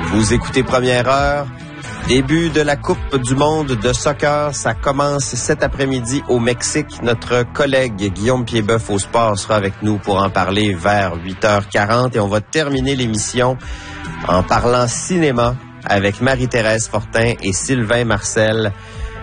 Vous écoutez Première Heure. Début de la Coupe du monde de soccer. Ça commence cet après-midi au Mexique. Notre collègue Guillaume Piedboeuf au sport sera avec nous pour en parler vers 8h40. Et on va terminer l'émission en parlant cinéma avec Marie-Thérèse Fortin et Sylvain Marcel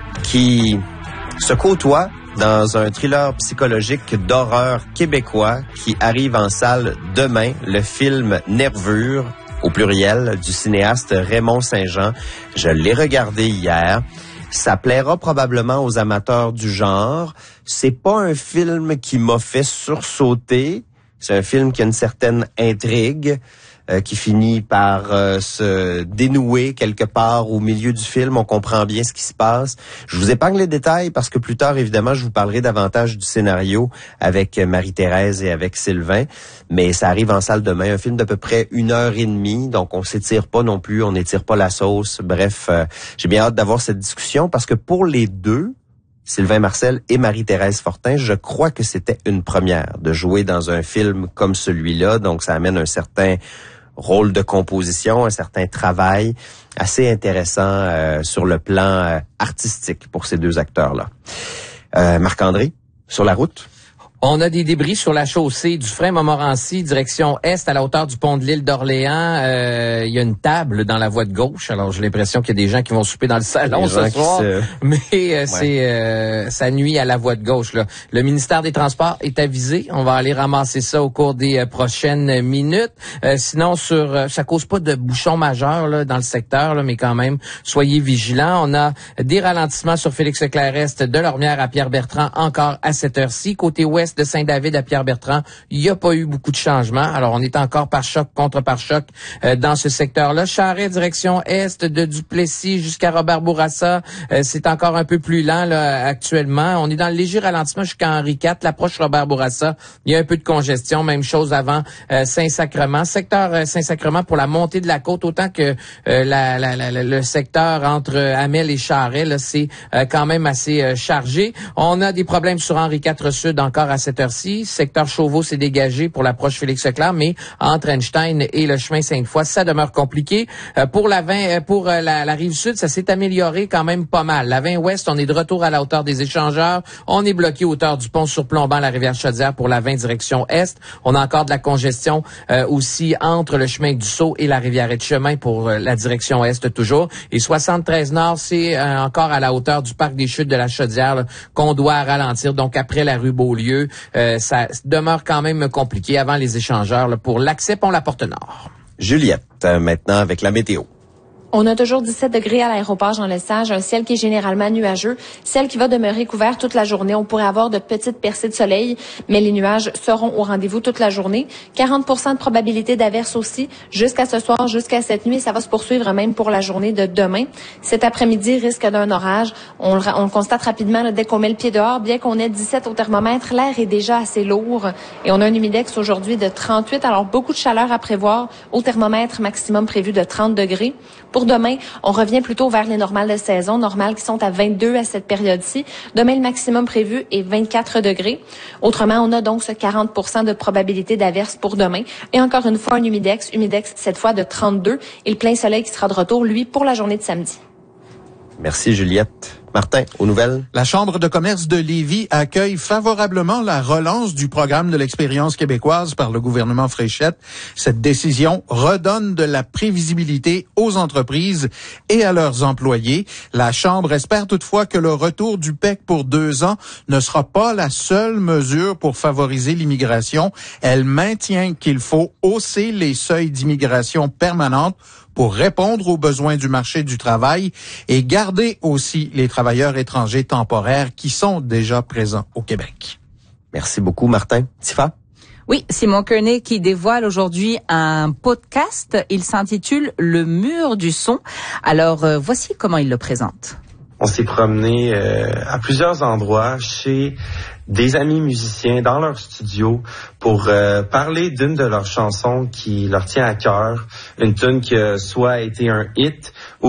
qui se côtoient dans un thriller psychologique d'horreur québécois qui arrive en salle demain, le film Nervure, au pluriel, du cinéaste Raymond Saint-Jean. Je l'ai regardé hier. Ça plaira probablement aux amateurs du genre. C'est pas un film qui m'a fait sursauter. C'est un film qui a une certaine intrigue, qui finit par se dénouer quelque part au milieu du film. On comprend bien ce qui se passe. Je vous épargne les détails parce que plus tard, évidemment, je vous parlerai davantage du scénario avec Marie-Thérèse et avec Sylvain. Mais ça arrive en salle demain. Un film d'à peu près 1h30. Donc, on s'étire pas non plus. On n'étire pas la sauce. Bref, j'ai bien hâte d'avoir cette discussion parce que pour les deux, Sylvain Marcel et Marie-Thérèse Fortin, je crois que c'était une première de jouer dans un film comme celui-là. Donc, ça amène un certain rôle de composition, un certain travail assez intéressant sur le plan artistique pour ces deux acteurs-là. Marc-André, sur la route? On a des débris sur la chaussée du frein Montmorency, direction est, à la hauteur du pont de l'île d'Orléans. Il y a une table dans la voie de gauche. Alors, j'ai l'impression qu'il y a des gens qui vont souper dans le salon ce soir. Mais ça nuit à la voie de gauche, là. Le ministère des Transports est avisé. On va aller ramasser ça au cours des prochaines minutes. Sinon, ça cause pas de bouchons majeurs là, dans le secteur, là, mais quand même, soyez vigilants. On a des ralentissements sur Félix-Leclerc-Est de Lormière à Pierre-Bertrand encore à cette heure-ci. Côté ouest de Saint-David à Pierre-Bertrand, il n'y a pas eu beaucoup de changements. Alors, on est encore pare-choc contre pare-choc dans ce secteur-là. Charest, direction est de Duplessis jusqu'à Robert-Bourassa. C'est encore un peu plus lent là actuellement. On est dans le léger ralentissement jusqu'à Henri IV. L'approche Robert-Bourassa, il y a un peu de congestion. Même chose avant Saint-Sacrement. Secteur Saint-Sacrement pour la montée de la côte, autant que le secteur entre Hamel et Charest, là, c'est quand même assez chargé. On a des problèmes sur Henri IV Sud encore à cette heure-ci. Secteur Chauveau s'est dégagé pour l'approche Félix-Leclerc, mais entre Einstein et le chemin Sainte-Foy, ça demeure compliqué. Pour la rive sud, ça s'est amélioré quand même pas mal. La 20 ouest, on est de retour à la hauteur des échangeurs. On est bloqué hauteur du pont surplombant la rivière Chaudière pour la 20 direction est. On a encore de la congestion aussi entre le chemin du Sceau et la rivière Etchemin pour la direction est toujours. Et 73 nord, c'est encore à la hauteur du parc des Chutes de la Chaudière là, qu'on doit ralentir. Donc après la rue Beaulieu, ça demeure quand même compliqué avant les échangeurs là, pour l'accès pont La Porte-Nord. Juliette, maintenant avec la météo. On a toujours 17 degrés à l'aéroport Jean-Lesage, un ciel qui est généralement nuageux, ciel qui va demeurer couvert toute la journée. On pourrait avoir de petites percées de soleil, mais les nuages seront au rendez-vous toute la journée. 40% de probabilité d'averse aussi jusqu'à ce soir, jusqu'à cette nuit. Ça va se poursuivre même pour la journée de demain. Cet après-midi, risque d'un orage. On le constate rapidement là, dès qu'on met le pied dehors. Bien qu'on ait 17 au thermomètre, l'air est déjà assez lourd. Et on a un humidex aujourd'hui de 38. Alors, beaucoup de chaleur à prévoir. Au thermomètre, maximum prévu de 30 degrés. Pour demain, on revient plutôt vers les normales de saison, normales qui sont à 22 à cette période-ci. Demain, le maximum prévu est 24 degrés. Autrement, on a donc ce 40% de probabilité d'averse pour demain. Et encore une fois, un humidex cette fois de 32 et le plein soleil qui sera de retour, lui, pour la journée de samedi. Merci Juliette. Martin, aux nouvelles? La Chambre de commerce de Lévis accueille favorablement la relance du programme de l'expérience québécoise par le gouvernement Fréchette. Cette décision redonne de la prévisibilité aux entreprises et à leurs employés. La Chambre espère toutefois que le retour du PEC pour 2 ans ne sera pas la seule mesure pour favoriser l'immigration. Elle maintient qu'il faut hausser les seuils d'immigration permanente pour répondre aux besoins du marché du travail et garder aussi les travailleurs étrangers temporaires qui sont déjà présents au Québec. Merci beaucoup, Martin. Tifa? Oui, Simon Kearney qui dévoile aujourd'hui un podcast. Il s'intitule « Le mur du son ». Alors, voici comment il le présente. On s'est promené à plusieurs endroits chez des amis musiciens dans leur studio pour parler d'une de leurs chansons qui leur tient à cœur, une tune qui a soit été un hit